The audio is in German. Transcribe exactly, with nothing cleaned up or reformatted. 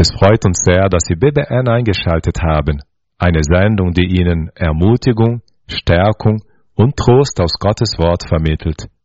Es freut uns sehr, dass Sie B B N eingeschaltet haben. Eine Sendung, die Ihnen Ermutigung, Stärkung und Trost aus Gottes Wort vermittelt.